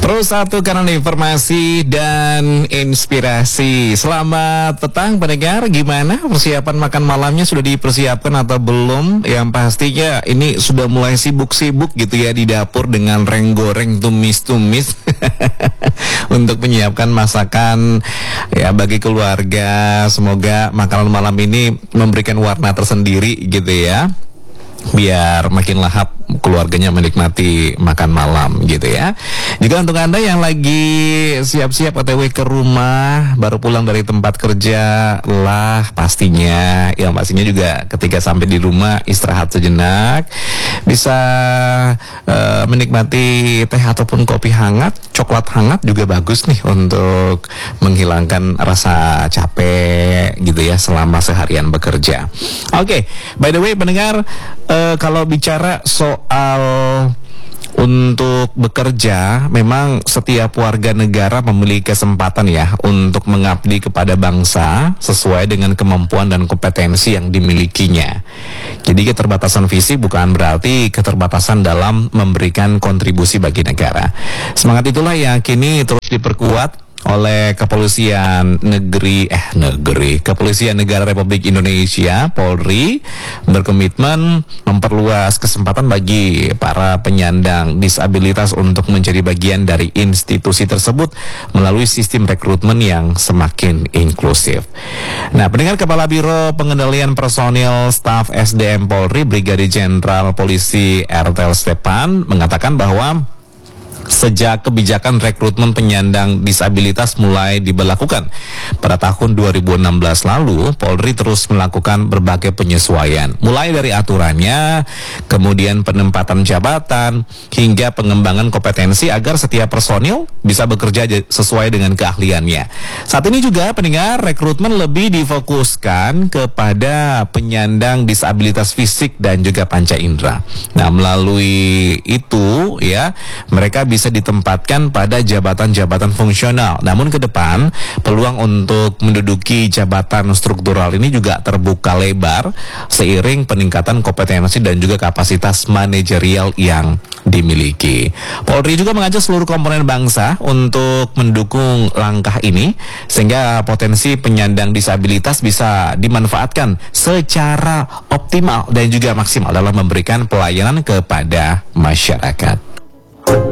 Terus satu kanan informasi dan inspirasi. Selamat petang pendengar, gimana persiapan makan malamnya, sudah dipersiapkan atau belum? Yang pastinya ini sudah mulai sibuk-sibuk gitu ya di dapur dengan goreng tumis-tumis untuk menyiapkan masakan ya bagi keluarga. Semoga makanan malam ini memberikan warna tersendiri gitu ya, biar makin lahap keluarganya menikmati makan malam gitu ya. Juga untuk Anda yang lagi siap-siap OTW ke rumah, baru pulang dari tempat kerja lah pastinya. Yang pastinya juga ketika sampai di rumah istirahat sejenak, bisa menikmati teh ataupun kopi hangat, coklat hangat juga bagus nih untuk menghilangkan rasa capek gitu ya selama seharian bekerja. Oke, by the way pendengar, kalau bicara soal untuk bekerja, memang setiap warga negara memiliki kesempatan ya untuk mengabdi kepada bangsa sesuai dengan kemampuan dan kompetensi yang dimilikinya. Jadi keterbatasan fisik bukan berarti keterbatasan dalam memberikan kontribusi bagi negara. Semangat itulah yang kini terus diperkuat oleh Kepolisian Kepolisian Negara Republik Indonesia, Polri, berkomitmen memperluas kesempatan bagi para penyandang disabilitas untuk menjadi bagian dari institusi tersebut melalui sistem rekrutmen yang semakin inklusif. Nah, pendengar, Kepala Biro Pengendalian Personil Staf SDM Polri, Brigadir Jenderal Polisi RTL Stepan, mengatakan bahwa sejak kebijakan rekrutmen penyandang disabilitas mulai diberlakukan pada tahun 2016 lalu, Polri terus melakukan berbagai penyesuaian, mulai dari aturannya, kemudian penempatan jabatan, hingga pengembangan kompetensi agar setiap personil bisa bekerja sesuai dengan keahliannya. Saat ini juga pendengar, rekrutmen lebih difokuskan kepada penyandang disabilitas fisik dan juga panca indera. Nah, melalui itu ya, mereka bisa ditempatkan pada jabatan-jabatan fungsional. Namun ke depan, peluang untuk menduduki jabatan struktural ini juga terbuka lebar seiring peningkatan kompetensi dan juga kapasitas manajerial yang dimiliki. Polri juga mengajak seluruh komponen bangsa untuk mendukung langkah ini sehingga potensi penyandang disabilitas bisa dimanfaatkan secara optimal dan juga maksimal dalam memberikan pelayanan kepada masyarakat.